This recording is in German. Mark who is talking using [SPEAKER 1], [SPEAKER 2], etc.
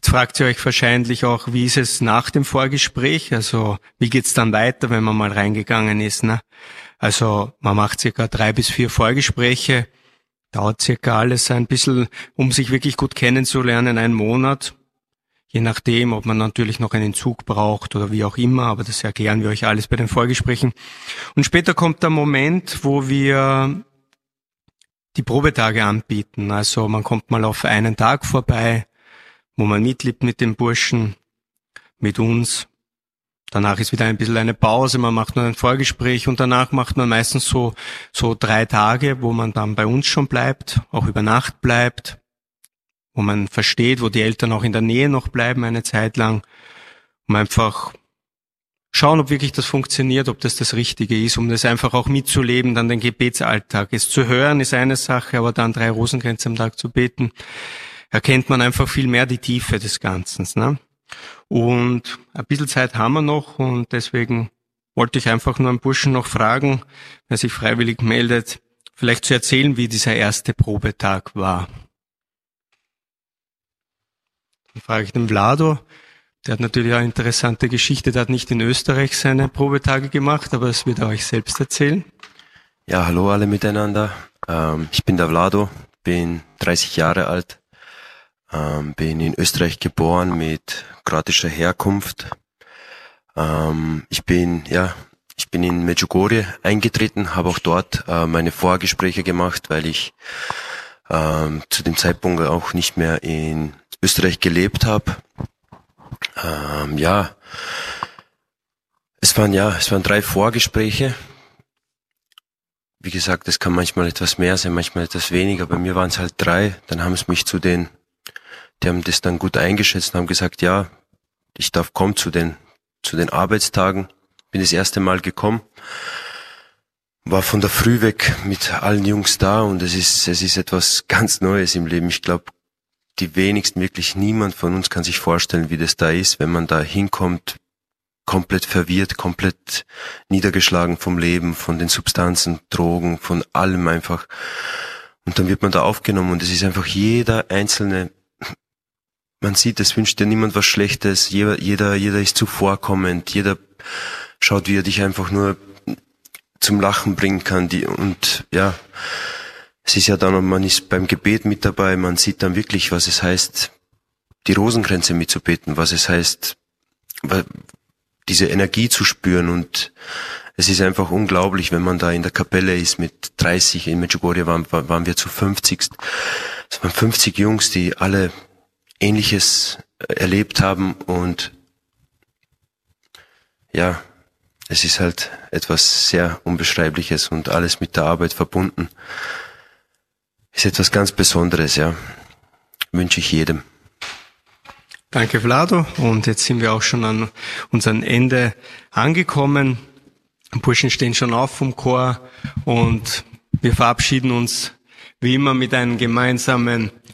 [SPEAKER 1] Jetzt fragt ihr euch wahrscheinlich auch, wie ist es nach dem Vorgespräch? Also wie geht's dann weiter, wenn man mal reingegangen ist? Ne? Also man macht circa 3 bis 4 Vorgespräche, dauert circa alles ein bisschen, um sich wirklich gut kennenzulernen, 1 Monat. Je nachdem, ob man natürlich noch einen Zug braucht oder wie auch immer, aber das erklären wir euch alles bei den Vorgesprächen. Und später kommt der Moment, wo wir die Probetage anbieten. Also man kommt mal auf einen Tag vorbei, wo man mitlebt mit den Burschen, mit uns. Danach ist wieder ein bisschen eine Pause, man macht nur ein Vorgespräch und danach macht man meistens so 3 Tage, wo man dann bei uns schon bleibt, auch über Nacht bleibt, wo man versteht, wo die Eltern auch in der Nähe noch bleiben eine Zeit lang, um einfach schauen, ob wirklich das funktioniert, ob das Richtige ist, um das einfach auch mitzuleben, dann den Gebetsalltag. Es zu hören ist eine Sache, aber dann 3 Rosenkränze am Tag zu beten, erkennt man einfach viel mehr die Tiefe des Ganzen. Ne? Und ein bisschen Zeit haben wir noch und deswegen wollte ich einfach nur einen Burschen noch fragen, wer sich freiwillig meldet, vielleicht zu erzählen, wie dieser erste Probetag war. Dann frage ich den Vlado, der hat natürlich auch eine interessante Geschichte, der hat nicht in Österreich seine Probetage gemacht, aber das wird er euch selbst erzählen.
[SPEAKER 2] Ja, hallo alle miteinander. Ich bin der Vlado, bin 30 Jahre alt, bin in Österreich geboren mit kroatischer Herkunft. Ich bin in Medjugorje eingetreten, habe auch dort meine Vorgespräche gemacht, weil ich zu dem Zeitpunkt auch nicht mehr in Österreich gelebt habe. Es waren 3 Vorgespräche. Wie gesagt, es kann manchmal etwas mehr sein, manchmal etwas weniger. Bei mir waren es halt 3. Dann haben es mich die haben das dann gut eingeschätzt und haben gesagt, ja, ich darf kommen zu den Arbeitstagen. Bin das erste Mal gekommen, war von der Früh weg mit allen Jungs da und es ist etwas ganz Neues im Leben. Ich glaube, die wenigsten, wirklich niemand von uns kann sich vorstellen, wie das da ist, wenn man da hinkommt, komplett verwirrt, komplett niedergeschlagen vom Leben, von den Substanzen, Drogen, von allem einfach. Und dann wird man da aufgenommen und es ist einfach jeder einzelne, man sieht, es wünscht dir niemand was Schlechtes, jeder ist zuvorkommend, jeder schaut, wie er dich einfach nur zum Lachen bringen kann, es ist ja dann, man ist beim Gebet mit dabei, man sieht dann wirklich, was es heißt, die Rosenkränze mitzubeten, was es heißt, diese Energie zu spüren und es ist einfach unglaublich, wenn man da in der Kapelle ist mit 30, in Medjugorje waren wir zu 50. Es waren 50 Jungs, die alle Ähnliches erlebt haben und ja, es ist halt etwas sehr Unbeschreibliches und alles mit der Arbeit verbunden. Ist etwas ganz Besonderes, ja. Wünsche ich jedem.
[SPEAKER 1] Danke, Vlado. Und jetzt sind wir auch schon an unserem Ende angekommen. Die Burschen stehen schon auf vom Chor und wir verabschieden uns wie immer mit einem gemeinsamen